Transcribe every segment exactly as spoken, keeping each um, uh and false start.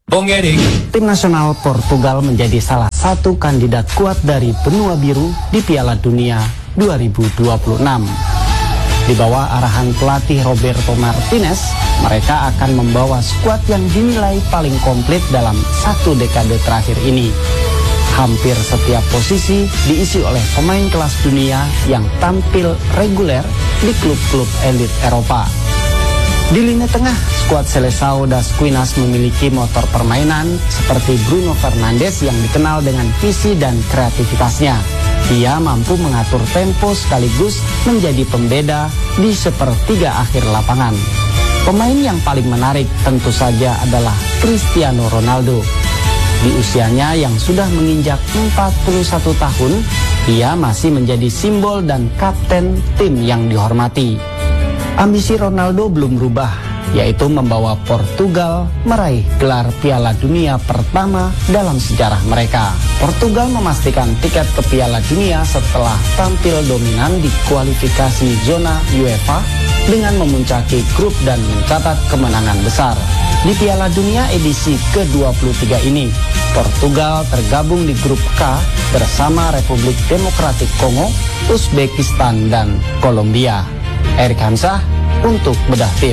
Bung Erik. Tim nasional Portugal menjadi salah satu kandidat kuat dari benua biru di Piala Dunia dua ribu dua puluh enam. Di bawah arahan pelatih Roberto Martinez, mereka akan membawa skuad yang dinilai paling komplit dalam satu dekade terakhir ini. Hampir setiap posisi diisi oleh pemain kelas dunia yang tampil reguler di klub-klub elit Eropa. Di lini tengah, skuad Seleção das Quinas memiliki motor permainan seperti Bruno Fernandes yang dikenal dengan visi dan kreativitasnya. Ia mampu mengatur tempo sekaligus menjadi pembeda di sepertiga akhir lapangan. Pemain yang paling menarik tentu saja adalah Cristiano Ronaldo. Di usianya yang sudah menginjak empat puluh satu tahun, ia masih menjadi simbol dan kapten tim yang dihormati. Ambisi Ronaldo belum berubah, yaitu membawa Portugal meraih gelar Piala Dunia pertama dalam sejarah mereka. Portugal memastikan tiket ke Piala Dunia setelah tampil dominan di kualifikasi zona UEFA dengan memuncaki grup dan mencatat kemenangan besar. Di Piala Dunia edisi ke dua puluh tiga ini, Portugal tergabung di grup K bersama Republik Demokratik Kongo, Uzbekistan, dan Kolombia. Erik Hamzah untuk Bedah Tim.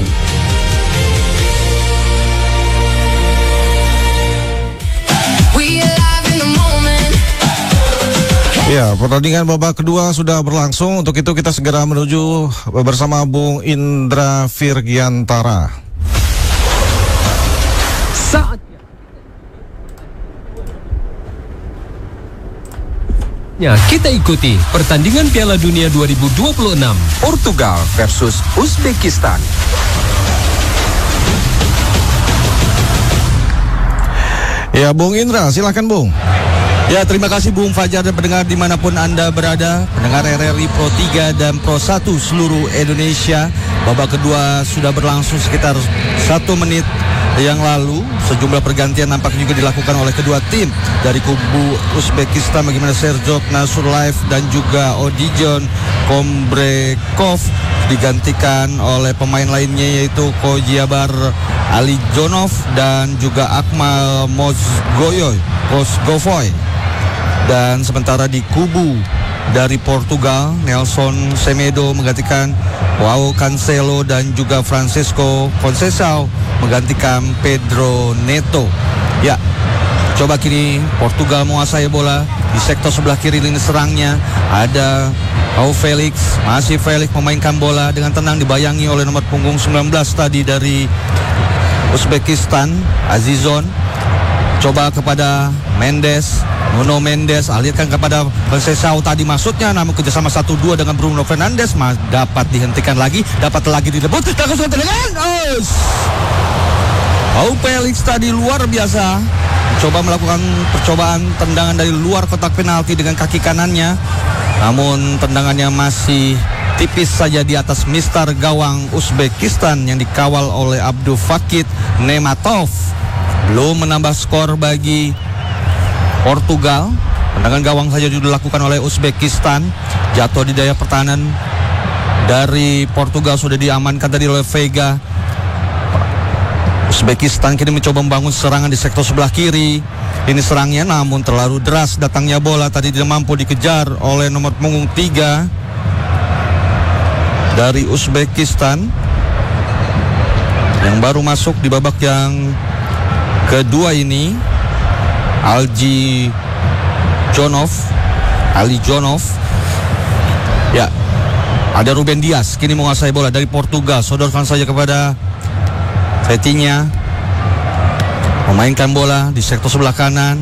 Ya, pertandingan babak kedua sudah berlangsung. Untuk itu kita segera menuju bersama Bung Indra Virgiantara. Saat Ya, kita ikuti pertandingan Piala Dunia dua ribu dua puluh enam Portugal versus Uzbekistan. Ya, Bung Indra, silakan Bung. Ya, terima kasih Bung Fajar dan pendengar dimanapun Anda berada, pendengar R R I Pro tiga dan Pro satu seluruh Indonesia. Babak kedua sudah berlangsung sekitar satu menit yang lalu. Sejumlah pergantian nampak juga dilakukan oleh kedua tim. Dari kubu Uzbekistan bagaimana Serjok Nasurlaev dan juga Odijon Kombrekov digantikan oleh pemain lainnya yaitu Kojiabar Alijonov dan juga Akmal Mozgoyoy Mozgovoy. Dan sementara di kubu dari Portugal, Nelson Semedo menggantikan Joao Cancelo dan juga Francisco Conceição menggantikan Pedro Neto. Ya, coba kini Portugal menguasai bola di sektor sebelah kiri lini serangnya. Ada Joao Felix, masih Felix memainkan bola dengan tenang, dibayangi oleh nomor punggung sembilan belas tadi dari Uzbekistan, Azizon. Coba kepada Mendes, Nuno Mendes, alirkan kepada Conceição tadi maksudnya, namun kerjasama satu dua dengan Bruno Fernandes dapat dihentikan lagi, dapat lagi direbut, dan langsung tendangan. Joao Felix tadi luar biasa, coba melakukan percobaan tendangan dari luar kotak penalti dengan kaki kanannya, namun tendangannya masih tipis saja di atas mister gawang Uzbekistan yang dikawal oleh Abdul Fakit Nematov. Belum menambah skor bagi Portugal. Tendangan gawang saja dilakukan oleh Uzbekistan. Jatuh di daya pertahanan dari Portugal sudah diamankan tadi oleh Vega. Uzbekistan kini mencoba membangun serangan di sektor sebelah kiri. Ini serangnya namun terlalu deras datangnya bola. Tadi tidak mampu dikejar oleh nomor punggung tiga dari Uzbekistan yang baru masuk di babak yang kedua ini. Alji Jonov Ali Jonov. Ya, ada Ruben Dias kini menguasai bola dari Portugal. Sodorkan saja kepada Fetinya, memainkan bola di sektor sebelah kanan.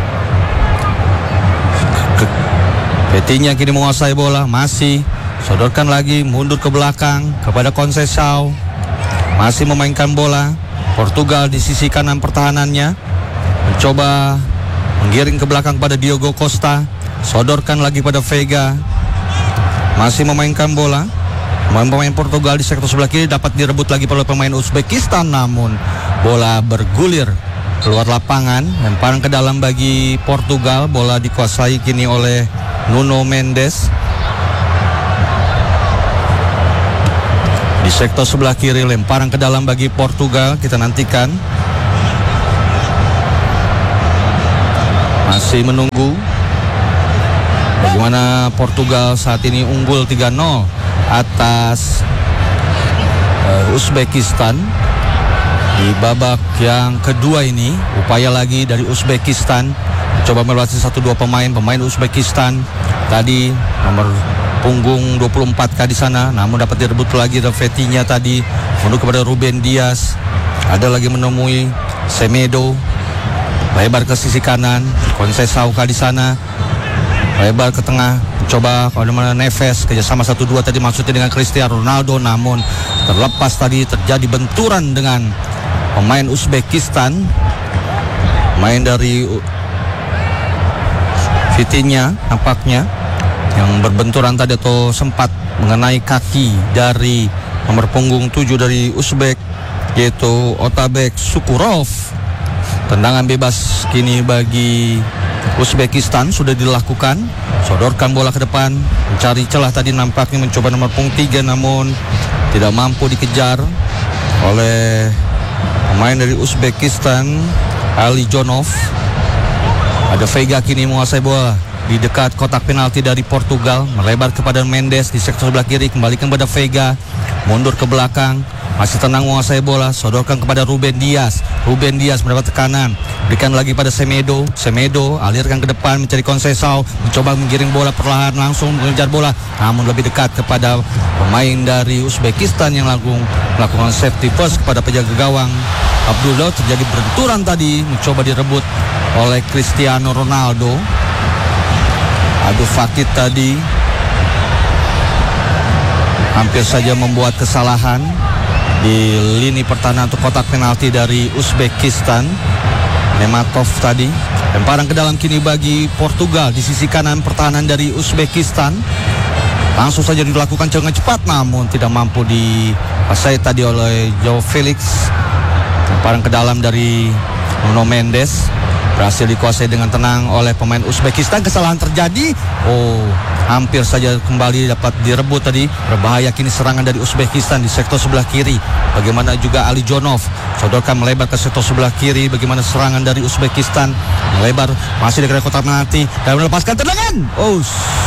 Fetinya kini menguasai bola, masih sodorkan lagi, mundur ke belakang kepada Conceição, masih memainkan bola. Portugal di sisi kanan pertahanannya mencoba menggiring ke belakang pada Diogo Costa, sodorkan lagi pada Vega, masih memainkan bola. Pemain-pemain Portugal di sektor sebelah kiri dapat direbut lagi oleh pemain Uzbekistan, namun bola bergulir keluar lapangan, lemparan ke dalam bagi Portugal. Bola dikuasai kini oleh Nuno Mendes. Di sektor sebelah kiri lemparan ke dalam bagi Portugal, kita nantikan. masih menunggu bagaimana Portugal saat ini unggul tiga nol atas uh, Uzbekistan. Di babak yang kedua ini upaya lagi dari Uzbekistan coba melewati satu dua pemain pemain Uzbekistan tadi nomor punggung dua puluh empat K di sana, namun dapat direbut lagi dari Fetinya tadi mundur kepada Ruben Dias. Ada lagi menemui Semedo, lebar ke sisi kanan, Conceição di sana, lebar ke tengah, coba kalau mana Neves, kerjasama satu dua tadi maksudnya dengan Cristiano Ronaldo, namun terlepas tadi terjadi benturan dengan pemain Uzbekistan, main dari Fitinya nampaknya yang berbenturan tadi atau sempat mengenai kaki dari nomor punggung tujuh dari Uzbek, yaitu Otabek Sukurov. Tendangan bebas kini bagi Uzbekistan sudah dilakukan. Sodorkan bola ke depan, mencari celah tadi nampaknya mencoba nomor punggung tiga, namun tidak mampu dikejar oleh pemain dari Uzbekistan, Ali Jonov. Ada Veiga kini menguasai bola di dekat kotak penalti dari Portugal, melebar kepada Mendes di sektor sebelah kiri, kembalikan kepada Veiga, mundur ke belakang, masih tenang menguasai bola, sodorkan kepada Ruben Dias. Ruben Dias mendapat tekanan, berikan lagi pada Semedo. Semedo alirkan ke depan mencari Conceição, mencoba menggiring bola perlahan langsung mengejar bola, namun lebih dekat kepada pemain dari Uzbekistan yang langsung melakukan safety first kepada penjaga gawang Abdullah. Terjadi benturan tadi, mencoba direbut oleh Cristiano Ronaldo. Adu Fakir tadi hampir saja membuat kesalahan di lini pertahanan untuk kotak penalti dari Uzbekistan. Nematov tadi lemparan ke dalam kini bagi Portugal di sisi kanan pertahanan dari Uzbekistan. Langsung saja dilakukan dengan cepat, namun tidak mampu dikuasai tadi oleh Joao Felix. Lemparan ke dalam dari Nuno Mendes berhasil dikuasai dengan tenang oleh pemain Uzbekistan. Kesalahan terjadi. Oh, hampir saja kembali dapat direbut tadi. Berbahaya kini serangan dari Uzbekistan di sektor sebelah kiri. Bagaimana juga Ali Jonov, sodorkan melebar ke sektor sebelah kiri. Bagaimana serangan dari Uzbekistan melebar masih dekat kotak penalti dan melepaskan tendangan. Oh,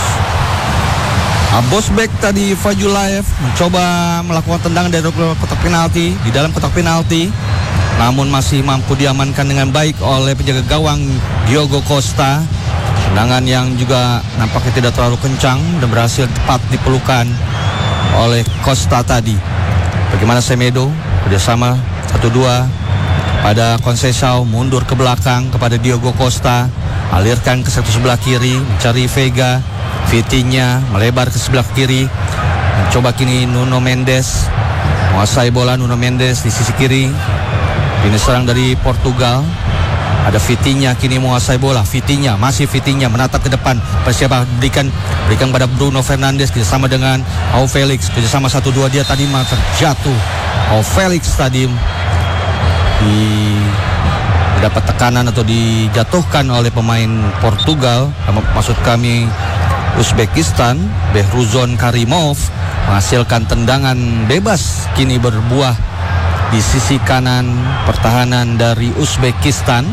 Abosbek tadi Fajulaev mencoba melakukan tendangan dari kotak penalti di dalam kotak penalti, namun masih mampu diamankan dengan baik oleh penjaga gawang Diogo Costa. Tendangan yang juga nampaknya tidak terlalu kencang dan berhasil tepat dipelukan oleh Costa tadi. Bagaimana Semedo kerjasama satu dua pada Conceição, mundur ke belakang kepada Diogo Costa, alirkan ke sektor sebelah kiri mencari Veiga. Fitinya melebar ke sebelah kiri, mencoba kini Nuno Mendes menguasai bola. Nuno Mendes di sisi kiri. Ini serang dari Portugal. Ada Fitinya kini menguasai bola. Fitinya, masih Fitinya menatap ke depan. Persiapan berikan berikan pada Bruno Fernandes kerjasama dengan Joao Felix. Kerjasama satu dua dia tadi malah terjatuh. Joao Felix tadi di mendapat tekanan atau dijatuhkan oleh pemain Portugal. Maksud kami Uzbekistan. Behruzon Karimov menghasilkan tendangan bebas kini berbuah di sisi kanan pertahanan dari Uzbekistan.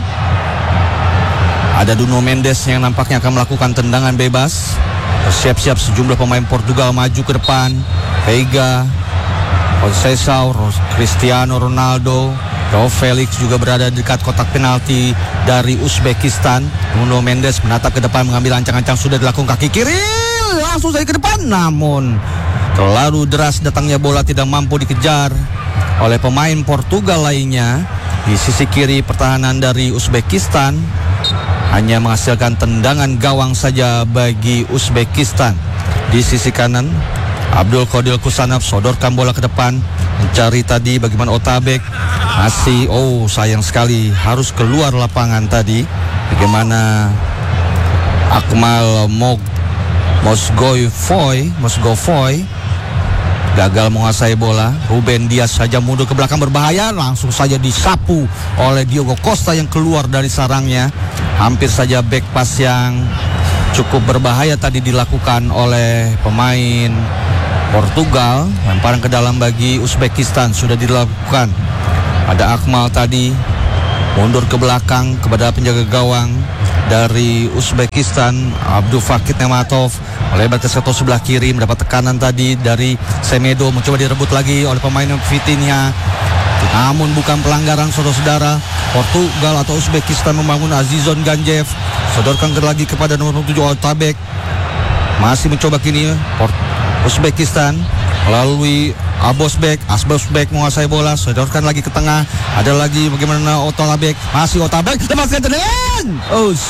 Ada Nuno Mendes yang nampaknya akan melakukan tendangan bebas. Bersiap-siap sejumlah pemain Portugal maju ke depan. Veiga, Conceição, Cristiano Ronaldo, Joao Felix juga berada di dekat kotak penalti dari Uzbekistan. Nuno Mendes menatap ke depan mengambil ancang-ancang, sudah dilakukan kaki kiri, langsung saja ke depan, namun terlalu deras datangnya bola, tidak mampu dikejar oleh pemain Portugal lainnya. Di sisi kiri pertahanan dari Uzbekistan hanya menghasilkan tendangan gawang saja bagi Uzbekistan. Di sisi kanan Abdul Qadir Kusanov sodorkan bola ke depan, mencari tadi bagaimana Otabek. Masih, oh sayang sekali harus keluar lapangan tadi. Bagaimana Akmal Mog Mosgoifoy Mosgoifoy gagal menguasai bola. Ruben Dias saja mundur ke belakang berbahaya, langsung saja disapu oleh Diogo Costa yang keluar dari sarangnya. Hampir saja back pass yang cukup berbahaya tadi dilakukan oleh pemain Portugal. Lemparan ke dalam bagi Uzbekistan sudah dilakukan. Ada Akmal tadi mundur ke belakang kepada penjaga gawang dari Uzbekistan, Abdul Fakit Nematov melebar ke sektor sebelah kiri, mendapat tekanan tadi dari Semedo, mencoba direbut lagi oleh pemain Vitinha. Namun bukan pelanggaran, saudara-saudara. Portugal atau Uzbekistan membangun Azizon Ganjev, sodorkan lagi kepada nomor tujuh Otabek. Masih mencoba kini Port Uzbekistan melalui Abosbek, Asbosbek menguasai bola, sodorkan lagi ke tengah. Ada lagi bagaimana Otabek, masih Otabek, lepaskan tendangan. Us.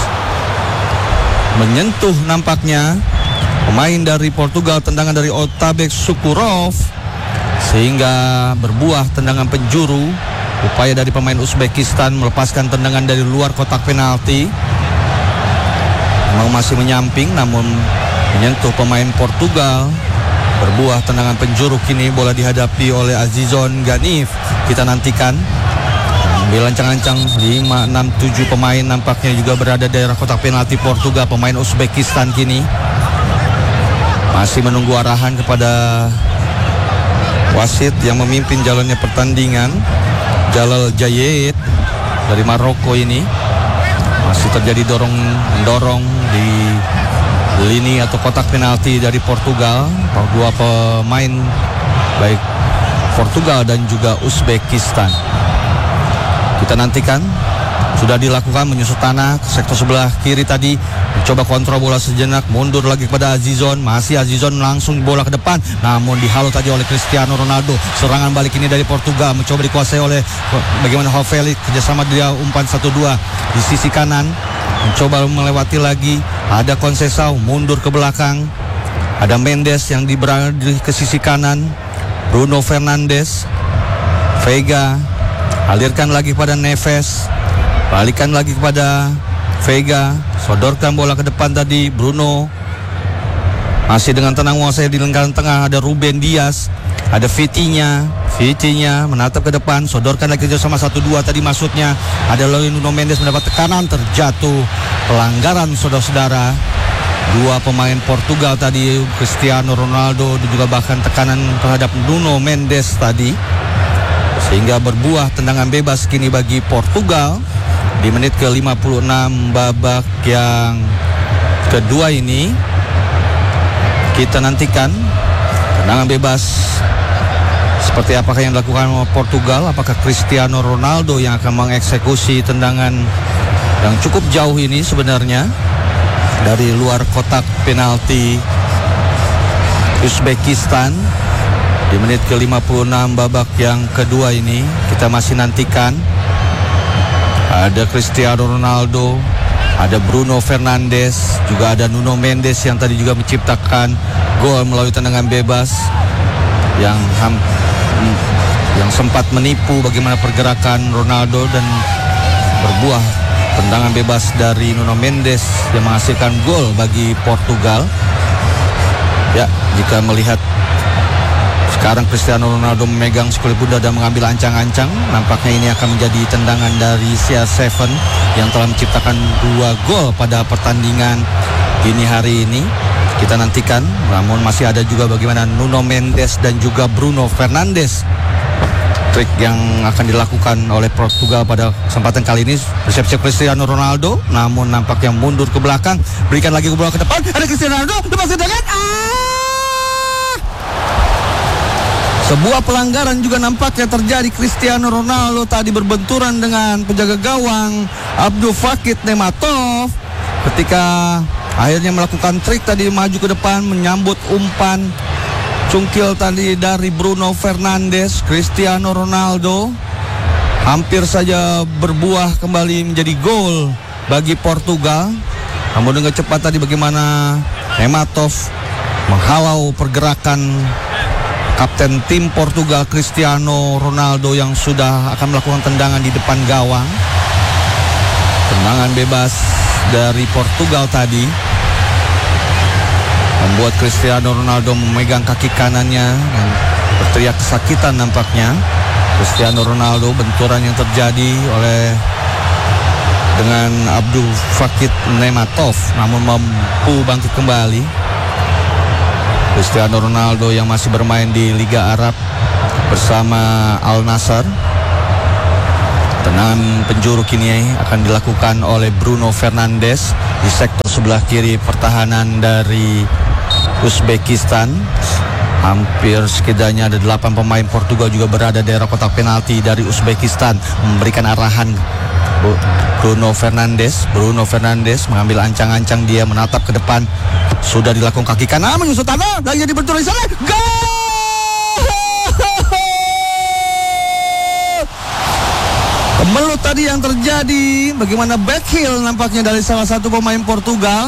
Menyentuh nampaknya pemain dari Portugal, tendangan dari Otabek Sukurov, sehingga berbuah tendangan penjuru. Upaya dari pemain Uzbekistan melepaskan tendangan dari luar kotak penalti. Memang masih menyamping, namun menyentuh pemain Portugal. Berbuah tendangan penjuru, kini bola dihadapi oleh Azizon Ganif. Kita nantikan. Ambil ancang-ancang lima, enam, tujuh pemain nampaknya juga berada di daerah kotak penalti Portugal. Pemain Uzbekistan kini masih menunggu arahan kepada wasit yang memimpin jalannya pertandingan, Jalal Jayed dari Maroko ini. Masih terjadi dorong-dorong di lini atau kotak penalti dari Portugal. Dua pemain baik Portugal dan juga Uzbekistan. Kita nantikan. Sudah dilakukan menyusut tanah ke sektor sebelah kiri tadi, mencoba kontrol bola sejenak, mundur lagi kepada Azizon. Masih Azizon langsung bola ke depan, namun dihalau tadi oleh Cristiano Ronaldo. Serangan balik ini dari Portugal mencoba dikuasai oleh bagaimana Hofelik, kerjasama dia umpan satu dua di sisi kanan, mencoba melewati lagi. Ada Conceição mundur ke belakang, ada Mendes yang berada ke sisi kanan, Bruno Fernandes, Vega alirkan lagi pada Neves, balikan lagi kepada Vega, sodorkan bola ke depan tadi Bruno. Masih dengan tenang menguasai di lingkaran tengah, ada Ruben Dias, ada Vitinha. Vitinha menatap ke depan, sodorkan lagi sama satu dua tadi maksudnya. Ada Nuno Mendes mendapat tekanan, terjatuh. Pelanggaran, saudara-saudara. Dua pemain Portugal tadi, Cristiano Ronaldo, dan juga bahkan tekanan terhadap Nuno Mendes tadi, sehingga berbuah tendangan bebas kini bagi Portugal di menit ke lima puluh enam babak yang kedua ini. Kita nantikan tendangan bebas seperti apakah yang dilakukan oleh Portugal. Apakah Cristiano Ronaldo yang akan mengeksekusi tendangan yang cukup jauh ini sebenarnya dari luar kotak penalti Uzbekistan di menit ke lima puluh enam babak yang kedua ini. Kita masih nantikan. Ada Cristiano Ronaldo, ada Bruno Fernandes, juga ada Nuno Mendes yang tadi juga menciptakan gol melalui tendangan bebas yang ham, yang sempat menipu bagaimana pergerakan Ronaldo, dan berbuah tendangan bebas dari Nuno Mendes yang menghasilkan gol bagi Portugal. Ya, jika melihat sekarang Cristiano Ronaldo memegang sekuli bunda dan mengambil ancang-ancang, nampaknya ini akan menjadi tendangan dari C R tujuh yang telah menciptakan dua gol pada pertandingan dini hari ini. Kita nantikan, namun masih ada juga bagaimana Nuno Mendes dan juga Bruno Fernandes. Trik yang akan dilakukan oleh Portugal pada kesempatan kali ini, bersiap-siap Cristiano Ronaldo, namun nampaknya mundur ke belakang, berikan lagi bola ke depan, ada Cristiano Ronaldo, lepas tendangan. Ah! Sebuah pelanggaran juga nampaknya terjadi. Cristiano Ronaldo tadi berbenturan dengan penjaga gawang Abdul Fakit Nematov ketika akhirnya melakukan trik tadi, maju ke depan menyambut umpan cungkil tadi dari Bruno Fernandes. Cristiano Ronaldo hampir saja berbuah kembali menjadi gol bagi Portugal, namun dengan cepat tadi bagaimana Nematov menghalau pergerakan kapten tim Portugal Cristiano Ronaldo yang sudah akan melakukan tendangan di depan gawang. Tendangan bebas dari Portugal tadi membuat Cristiano Ronaldo memegang kaki kanannya dan berteriak kesakitan nampaknya. Cristiano Ronaldo, benturan yang terjadi oleh dengan Abdul Fakit Nematov, namun mampu bangkit kembali. Cristiano Ronaldo yang masih bermain di Liga Arab bersama Al Nassr. Tendangan penjuru kini akan dilakukan oleh Bruno Fernandes di sektor sebelah kiri pertahanan dari Uzbekistan. Hampir setidaknya ada delapan pemain Portugal juga berada di daerah kotak penalti dari Uzbekistan, memberikan arahan Bruno Fernandes. Bruno Fernandes mengambil ancang-ancang, dia menatap ke depan. Sudah dilakukan kaki kanan menyusut tanah, lagi jadi bentur di sana. Gol! Kemelut tadi yang terjadi. Bagaimana back heel nampaknya dari salah satu pemain Portugal.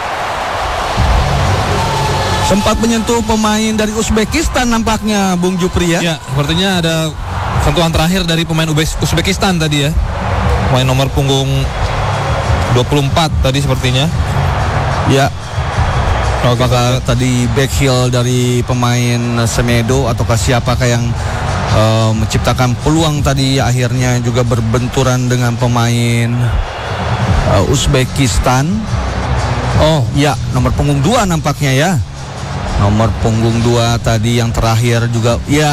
Sempat menyentuh pemain dari Uzbekistan nampaknya, Bung Jupri ya. Ya, sepertinya ada sentuhan terakhir dari pemain Uzbekistan tadi ya. Pemain nomor punggung dua puluh empat tadi sepertinya. Ya. Apakah tadi back heel dari pemain Semedo ataukah siapakah yang uh, menciptakan peluang tadi, akhirnya juga berbenturan dengan pemain uh, Uzbekistan. Oh ya, nomor punggung dua nampaknya ya. Nomor punggung dua tadi yang terakhir juga ya.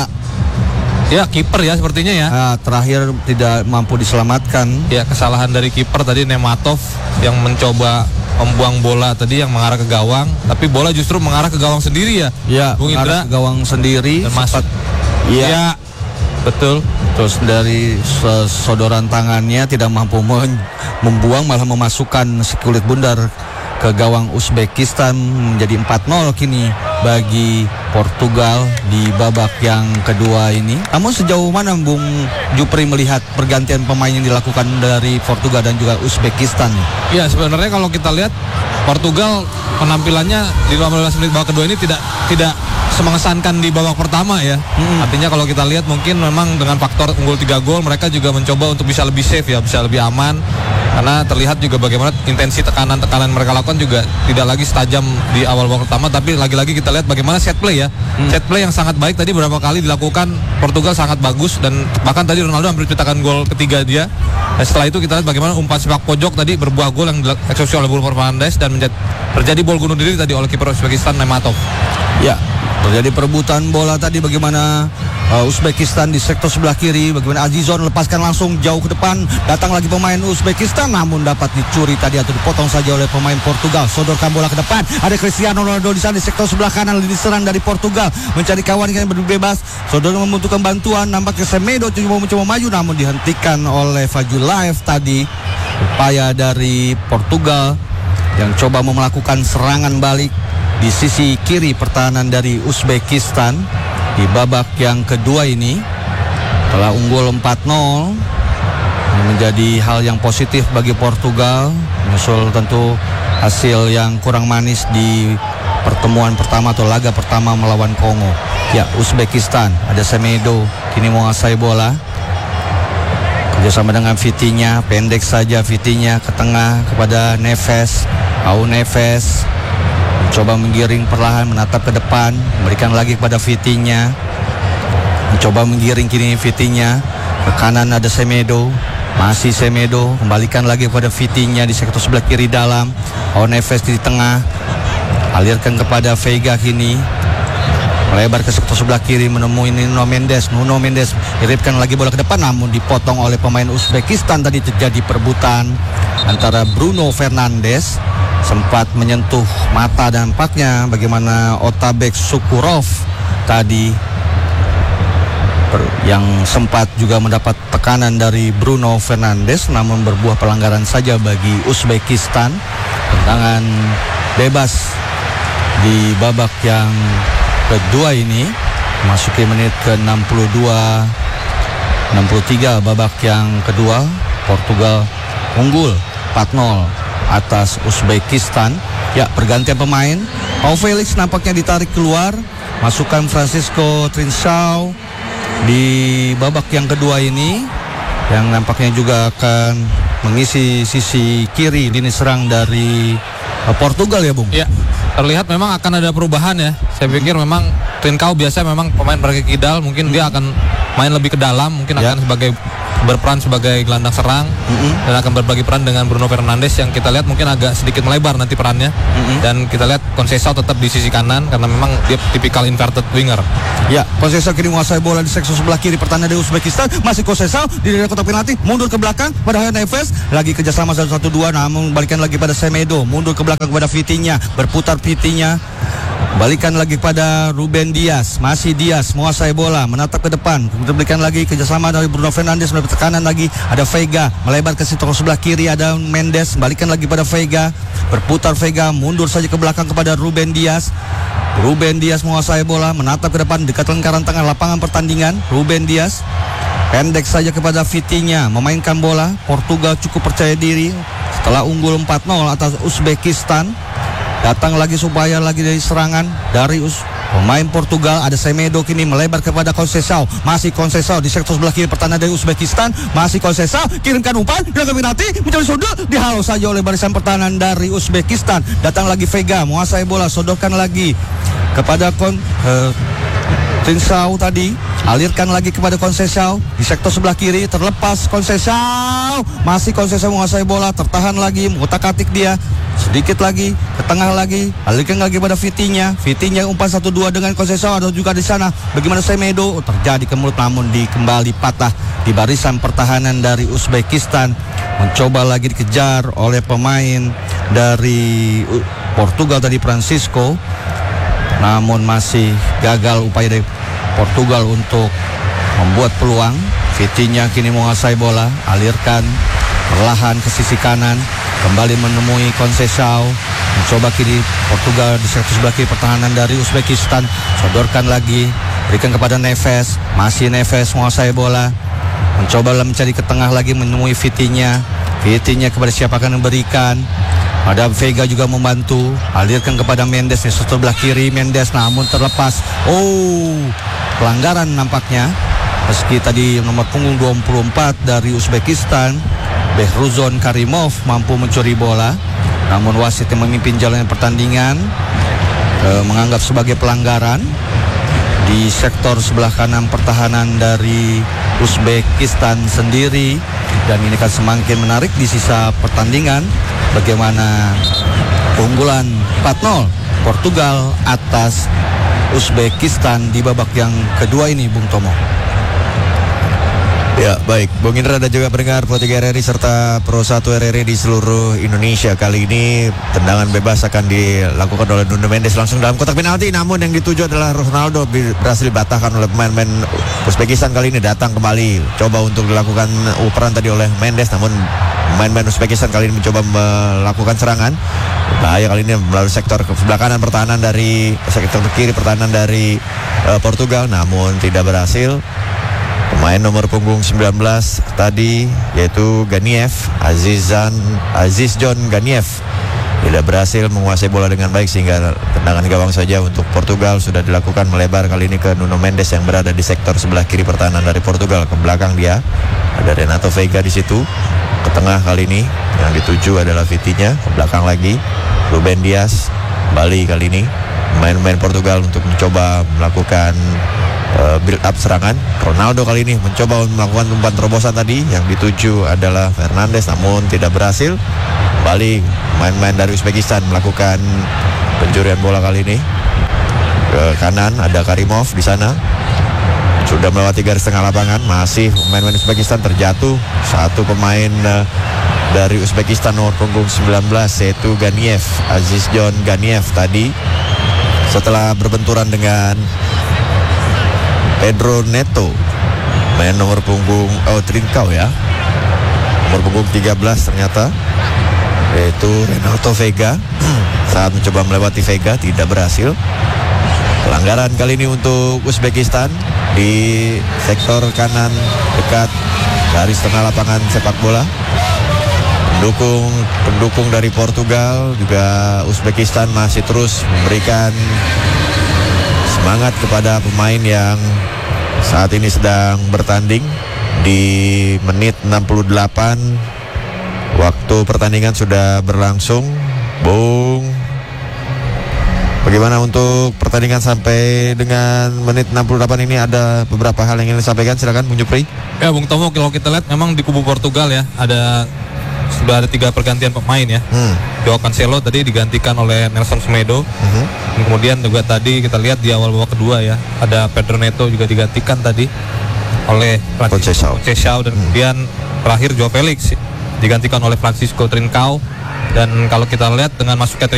Ya, kiper ya sepertinya ya. Nah, terakhir tidak mampu diselamatkan. Ya, kesalahan dari kiper tadi, Nematov, yang mencoba membuang bola tadi yang mengarah ke gawang, tapi bola justru mengarah ke gawang sendiri ya. Ya, Bung Indra, ke gawang sendiri. Dan masuk. Ya. Ya, betul. Terus dari sodoran tangannya tidak mampu membuang, malah memasukkan sekulit bundar ke gawang Uzbekistan. Menjadi empat nol kini bagi Portugal di babak yang kedua ini. Namun sejauh mana Bung Jupri melihat pergantian pemain yang dilakukan dari Portugal dan juga Uzbekistan? Ya, sebenarnya kalau kita lihat Portugal penampilannya di lima belas menit babak kedua ini tidak tidak semengesankan di babak pertama ya. Hmm. Artinya kalau kita lihat mungkin memang dengan faktor unggul tiga gol mereka juga mencoba untuk bisa lebih safe ya, bisa lebih aman. Karena terlihat juga bagaimana intensi tekanan-tekanan mereka lakukan juga tidak lagi setajam di awal babak pertama, tapi lagi-lagi kita lihat bagaimana set play ya. Hmm. Set play yang sangat baik tadi beberapa kali dilakukan Portugal sangat bagus, dan bahkan tadi Ronaldo hampir menciptakan gol ketiga dia. Dan setelah itu kita lihat bagaimana umpan sepak pojok tadi berbuah gol yang dieksekusi oleh Bruno Fernandes dan menjadi, terjadi gol bunuh diri tadi oleh kiper Uzbekistan Nematov. Ya, terjadi perebutan bola tadi, bagaimana uh, Uzbekistan di sektor sebelah kiri, bagaimana Azizon lepaskan langsung jauh ke depan, datang lagi pemain Uzbekistan namun dapat dicuri tadi atau dipotong saja oleh pemain Portugal. Sodorkan bola ke depan, ada Cristiano Ronaldo di sana di sektor sebelah kanan, lini serang dari Portugal mencari kawan yang berbebas. Sodor membutuhkan bantuan, nampaknya Semedo coba mencoba maju namun dihentikan oleh Fajulaev tadi. Upaya dari Portugal yang coba melakukan serangan balik di sisi kiri pertahanan dari Uzbekistan di babak yang kedua ini telah unggul empat nol. Ini menjadi hal yang positif bagi Portugal, menyusul tentu hasil yang kurang manis di pertemuan pertama atau laga pertama melawan Kongo. Ya, Uzbekistan ada Semedo kini menguasai bola kerjasama dengan Vitinha, pendek saja Vitinha ke tengah kepada Neves. Au Neves mencoba menggiring perlahan, menatap ke depan, memberikan lagi kepada Vitinha, mencoba menggiring kini Vitinha ke kanan, ada Semedo, masih Semedo, kembalikan lagi kepada Vitinha di sektor sebelah kiri dalam. Au Neves di tengah, alirkan kepada Veiga kini, melebar ke sektor sebelah kiri menemui Nuno Mendes. Nuno Mendes iripkan lagi bola ke depan namun dipotong oleh pemain Uzbekistan. Tadi terjadi perebutan antara Bruno Fernandes, sempat menyentuh mata dampaknya bagaimana Otabek Sukurov tadi yang sempat juga mendapat tekanan dari Bruno Fernandes, namun berbuah pelanggaran saja bagi Uzbekistan. Tendangan bebas di babak yang kedua ini memasuki menit ke enam puluh dua enam puluh tiga babak yang kedua. Portugal unggul empat nol atas Uzbekistan. Ya, pergantian pemain. Pau Felix nampaknya ditarik keluar, masukkan Francisco Trincao di babak yang kedua ini, yang nampaknya juga akan mengisi sisi kiri lini serang dari Portugal ya, Bung. Ya, terlihat memang akan ada perubahan ya. Saya pikir memang Trincao biasa memang pemain berkaki kidal, mungkin hmm. dia akan main lebih ke dalam, mungkin Ya. akan sebagai berperan sebagai gelandang serang Mm-mm. dan akan berbagi peran dengan Bruno Fernandes yang kita lihat mungkin agak sedikit melebar nanti perannya. Mm-mm. Dan kita lihat Conceição tetap di sisi kanan karena memang dia tipikal inverted winger. Ya, Conceição kini menguasai bola di sektor sebelah kiri pertahanan dari Uzbekistan. Masih Conceição di daerah kotak penalti, mundur ke belakang pada Neves, lagi kerjasama satu satu dua, namun balikan lagi pada Semedo, mundur ke belakang kepada Vitinha, berputar Vitinha, balikan lagi kepada Ruben Dias, masih Dias menguasai bola, menatap ke depan, berikan lagi kerjasama dari Bruno Fernandes, mendapat tekanan lagi, ada Veiga, melebar ke sektor sebelah kiri, ada Mendes, balikan lagi pada Veiga, berputar Veiga, mundur saja ke belakang kepada Ruben Dias. Ruben Dias menguasai bola, menatap ke depan dekat lingkaran tengah lapangan pertandingan. Ruben Dias pendek saja kepada Vitinha, memainkan bola. Portugal cukup percaya diri setelah unggul empat nol atas Uzbekistan. Datang lagi supaya lagi dari serangan dari Us pemain Portugal, ada Semedo kini melebar kepada Conceição, masih Conceição di sektor sebelah kiri pertahanan dari Uzbekistan, masih Conceição kirimkan umpan, gerakan penalti mencari sudut, dihalau saja oleh barisan pertahanan dari Uzbekistan. Datang lagi Veiga menguasai bola, sodorkan lagi kepada Kon uh, Trincao tadi, alirkan lagi kepada Conceição di sektor sebelah kiri, terlepas Conceição, masih Conceição menguasai bola, tertahan lagi, mengutak-atik dia, sedikit lagi ke tengah lagi, alirkan lagi pada Vitinha, Vitinha umpan satu dua dengan Conceição, ada juga di sana. Bagaimana Semedo, oh, terjadi kemulut namun di kembali patah di barisan pertahanan dari Uzbekistan. Mencoba lagi dikejar oleh pemain dari uh, Portugal tadi, Francisco, namun masih gagal upaya dari Portugal untuk membuat peluang. Vitinha kini menguasai bola, alirkan perlahan ke sisi kanan, kembali menemui Conceição, mencoba kiri Portugal di sektor sebelah kiri pertahanan dari Uzbekistan, sodorkan lagi, berikan kepada Neves, masih Neves menguasai bola, mencoba mencari ke tengah lagi, menemui Vitinha, Vitinha kepada siapa akan memberikan. Ada Veiga juga membantu, alirkan kepada Mendes di sektor sebelah kiri, Mendes namun terlepas. Oh, pelanggaran nampaknya. Meski tadi nomor punggung dua puluh empat dari Uzbekistan, Behruzon Karimov mampu mencuri bola, namun wasit yang memimpin jalannya pertandingan eh, menganggap sebagai pelanggaran di sektor sebelah kanan pertahanan dari Uzbekistan sendiri. Dan ini kan semakin menarik di sisa pertandingan, bagaimana unggulan empat nol Portugal atas Uzbekistan di babak yang kedua ini, Bung Tomo. Ya, baik, Bung Indra dan juga pendengar Pro tiga R R I serta Pro satu R R I di seluruh Indonesia. Kali ini tendangan bebas akan dilakukan oleh Nuno Mendes langsung dalam kotak penalti, namun yang dituju adalah Ronaldo, berhasil dibatahkan oleh pemain-pemain Uzbekistan. Kali ini datang kembali, coba untuk dilakukan uperan tadi oleh Mendes, namun pemain-pemain Uzbekistan kali ini mencoba melakukan serangan. Bahaya kali ini melalui sektor sebelah kanan pertahanan dari sektor kiri pertahanan dari uh, Portugal, namun tidak berhasil. Pemain nomor punggung sembilan belas tadi yaitu Ganiev, Azizan Aziz John Ganiev, tidak berhasil menguasai bola dengan baik sehingga tendangan gawang saja untuk Portugal sudah dilakukan, melebar kali ini ke Nuno Mendes yang berada di sektor sebelah kiri pertahanan dari Portugal. Ke belakang dia ada Renato Veiga di situ. Ke tengah kali ini yang dituju adalah Vitinha, ke belakang lagi Ruben Dias. Bali kali ini pemain-pemain Portugal untuk mencoba melakukan Uh, build up serangan. Ronaldo kali ini mencoba melakukan umpan terobosan tadi, yang dituju adalah Fernandes namun tidak berhasil. Bali main-main dari Uzbekistan melakukan pencurian bola kali ini ke kanan, ada Karimov di sana, sudah melewati garis tengah lapangan, masih pemain-pemain Uzbekistan terjatuh. Satu pemain uh, dari Uzbekistan nomor punggung sembilan belas yaitu Ganiev, Aziz John Ganiev tadi setelah berbenturan dengan Pedro Neto, main nomor punggung oh Trincao ya, nomor punggung tiga belas ternyata, yaitu Renato Veiga. Saat mencoba melewati Veiga tidak berhasil. Pelanggaran kali ini untuk Uzbekistan di sektor kanan dekat garis tengah lapangan sepak bola. Pendukung pendukung dari Portugal juga Uzbekistan masih terus memberikan semangat kepada pemain yang saat ini sedang bertanding di menit enam puluh delapan. Waktu pertandingan sudah berlangsung, Bung Bagaimana untuk pertandingan sampai dengan menit enam puluh delapan ini, ada beberapa hal yang ingin disampaikan, silakan Bung Jupri. Ya Bung Tomo, kalau kita lihat memang di kubu Portugal ya ada sudah ada tiga pergantian pemain ya. Hmm. Joao Cancelo tadi digantikan oleh Nelson Semedo. Hmm. Dan kemudian juga tadi kita lihat di awal babak kedua ya ada Pedro Neto juga digantikan tadi oleh Francisco Conceição, dan hmm. kemudian terakhir Joao Felix digantikan oleh Francisco Trincao. Dan kalau kita lihat dengan masuknya